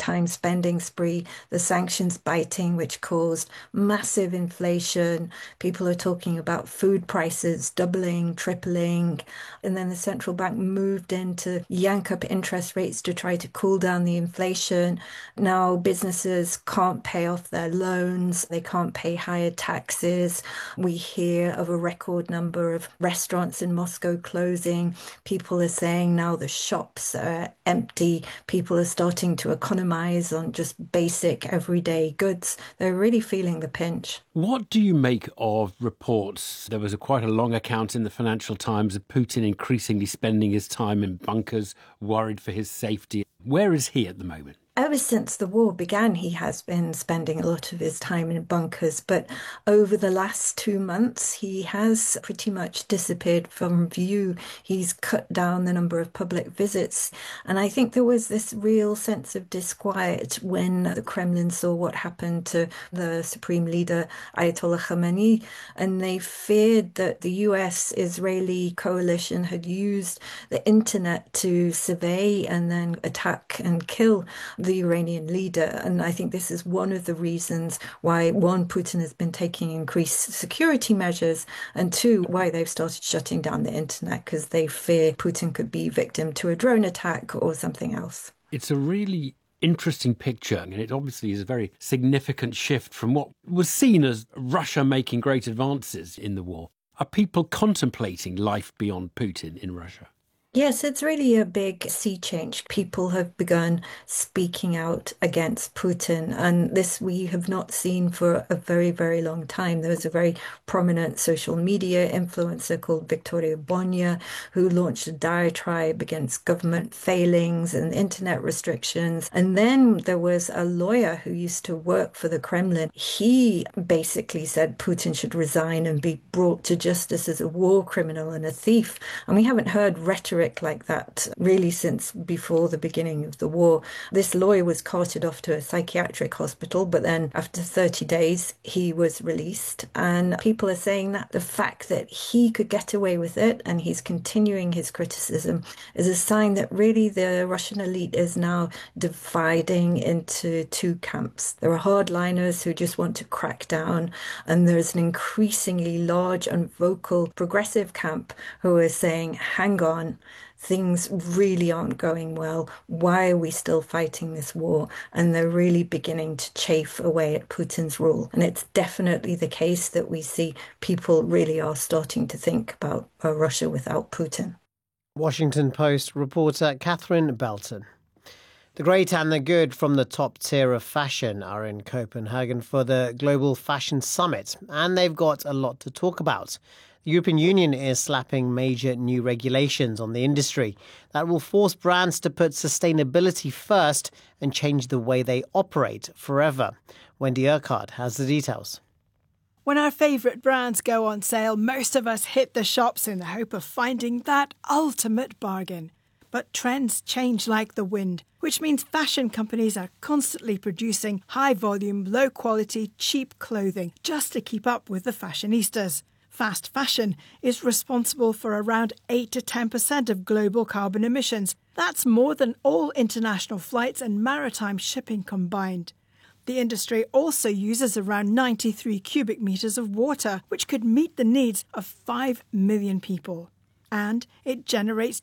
time spending spree, the sanctions biting, which caused massive inflation. People are talking about food prices doubling, tripling. And then the central bank moved in to yank up interest rates to try to cool down the inflation. Now businesses can't pay off their loans, they can't pay higher taxes. We hear of a record number of restaurants in Moscow closing. People are saying now the shops are empty. People are starting to economize on just basic everyday goods. They're really feeling the pinch. What do you make of reports? There was quite a long account in the Financial Times of Putin increasingly spending his time in bunkers, worried for his safety. Where is he at the moment? Ever since the war began, he has been spending a lot of his time in bunkers, but over the last 2 months, he has pretty much disappeared from view. He's cut down the number of public visits. And I think there was this real sense of disquiet when the Kremlin saw what happened to the supreme leader, Ayatollah Khamenei, and they feared that the US-Israeli coalition had used the internet to survey and then attack and kill the Iranian leader. And I think this is one of the reasons why, one, Putin has been taking increased security measures, and two, why they've started shutting down the internet, because they fear Putin could be victim to a drone attack or something else. It's a really interesting picture, and it obviously is a very significant shift from what was seen as Russia making great advances in the war. Are people contemplating life beyond Putin in Russia? Yes, it's really a big sea change. People have begun speaking out against Putin, and this we have not seen for a very, very long time. There was a very prominent social media influencer called Victoria Bonya who launched a diatribe against government failings and internet restrictions. And then there was a lawyer who used to work for the Kremlin. He basically said Putin should resign and be brought to justice as a war criminal and a thief. And we haven't heard rhetoric like that really since before the beginning of the war. This lawyer was carted off to a psychiatric hospital, but then after 30 days, he was released. And people are saying that the fact that he could get away with it and he's continuing his criticism is a sign that really the Russian elite is now dividing into two camps. There are hardliners who just want to crack down, and there's an increasingly large and vocal progressive camp who are saying, hang on, things really aren't going well. Why are we still fighting this war? And they're really beginning to chafe away at Putin's rule. And it's definitely the case that we see people really are starting to think about a Russia without Putin. Washington Post reporter Catherine Belton. The great and the good from the top tier of fashion are in Copenhagen for the Global Fashion Summit, and they've got a lot to talk about. The European Union is slapping major new regulations on the industry that will force brands to put sustainability first and change the way they operate forever. Wendy Urquhart has the details. When our favourite brands go on sale, most of us hit the shops in the hope of finding that ultimate bargain. But trends change like the wind, which means fashion companies are constantly producing high-volume, low-quality, cheap clothing just to keep up with the fashionistas. Fast fashion is responsible for around 8 to 10% of global carbon emissions. That's more than all international flights and maritime shipping combined. The industry also uses around 93 cubic metres of water, which could meet the needs of 5 million people. And it generates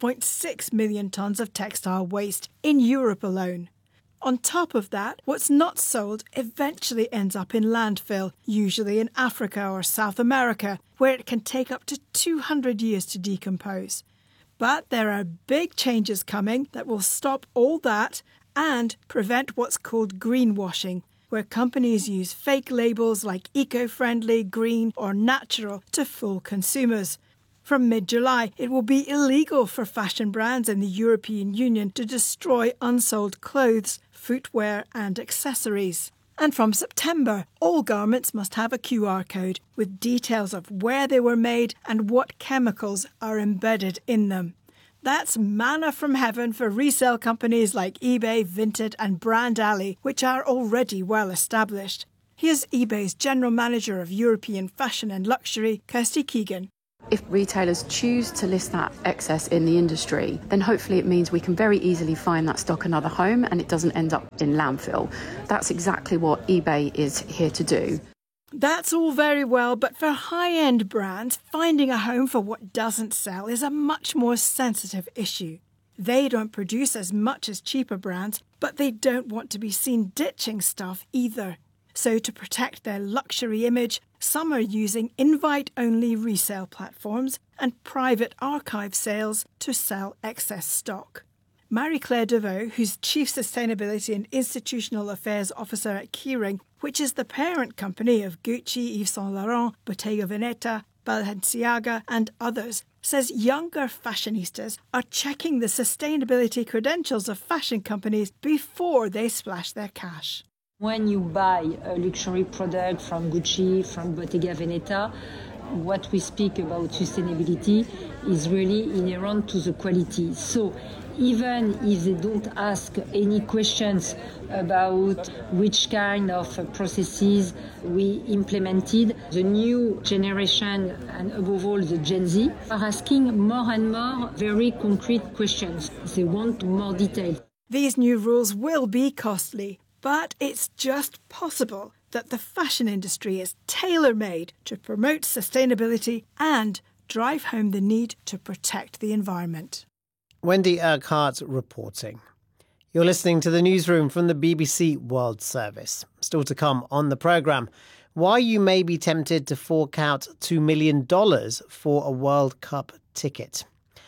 12.6 million tonnes of textile waste in Europe alone. On top of that, what's not sold eventually ends up in landfill, usually in Africa or South America, where it can take up to 200 years to decompose. But there are big changes coming that will stop all that and prevent what's called greenwashing, where companies use fake labels like eco-friendly, green or natural to fool consumers. From mid-July, it will be illegal for fashion brands in the European Union to destroy unsold clothes, footwear and accessories. And from September, all garments must have a QR code with details of where they were made and what chemicals are embedded in them. That's manna from heaven for resale companies like eBay, Vinted and Brand Alley, which are already well established. Here's eBay's General Manager of European Fashion and Luxury, Kirsty Keegan. If retailers choose to list that excess in the industry, then hopefully it means we can very easily find that stock another home and it doesn't end up in landfill. That's exactly what eBay is here to do. That's all very well, but for high-end brands, finding a home for what doesn't sell is a much more sensitive issue. They don't produce as much as cheaper brands, but they don't want to be seen ditching stuff either. So to protect their luxury image, some are using invite-only resale platforms and private archive sales to sell excess stock. Marie-Claire Deveau, who's Chief Sustainability and Institutional Affairs Officer at Kering, which is the parent company of Gucci, Yves Saint Laurent, Bottega Veneta, Balenciaga and others, says younger fashionistas are checking the sustainability credentials of fashion companies before they splash their cash. When you buy a luxury product from Gucci, from Bottega Veneta, what we speak about sustainability is really inherent to the quality. So even if they don't ask any questions about which kind of processes we implemented, the new generation, and above all the Gen Z, are asking more and more very concrete questions. They want more detail. These new rules will be costly, but it's just possible that the fashion industry is tailor-made to promote sustainability and drive home the need to protect the environment. Wendy Urquhart reporting. You're listening to the newsroom from the BBC World Service. Still to come on the programme, why you may be tempted to fork out $2 million for a World Cup ticket.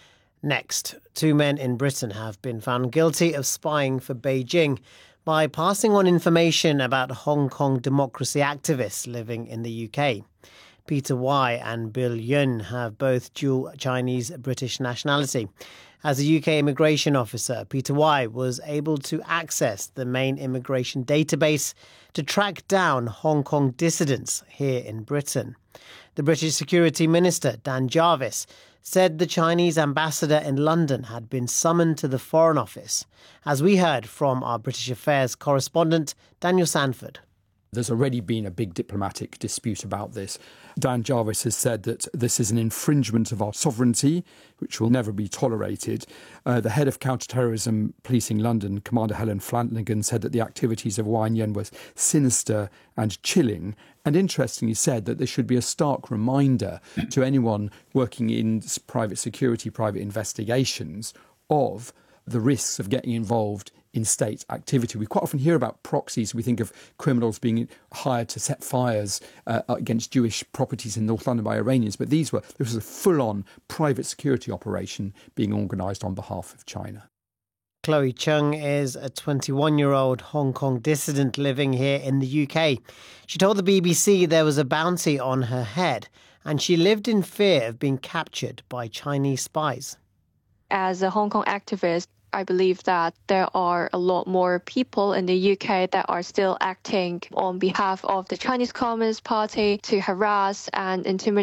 Next, 2 men in Britain have been found guilty of spying for Beijing by passing on information about Hong Kong democracy activists living in the UK. Peter Y and Bill Yun have both dual Chinese-British nationality. As a UK immigration officer, Peter Y was able to access the main immigration database to track down Hong Kong dissidents here in Britain. The British Security Minister, Dan Jarvis, said the Chinese ambassador in London had been summoned to the Foreign Office, as we heard from our British Affairs correspondent, Daniel Sanford. There's already been a big diplomatic dispute about this. Dan Jarvis has said that this is an infringement of our sovereignty, which will never be tolerated. The head of counter-terrorism policing London, Commander Helen Flanagan, said that the activities of Wang Yen was sinister and chilling, and interestingly said that there should be a stark reminder to anyone working in private security, private investigations, of the risks of getting involved in state activity. We quite often hear about proxies. We think of criminals being hired to set fires against Jewish properties in North London by Iranians, but this was a full-on private security operation being organised on behalf of China. Chloe Chung is a 21-year-old Hong Kong dissident living here in the UK. She told the BBC there was a bounty on her head, and she lived in fear of being captured by Chinese spies. As a Hong Kong activist, I believe that there are a lot more people in the UK that are still acting on behalf of the Chinese Communist Party to harass and intimidate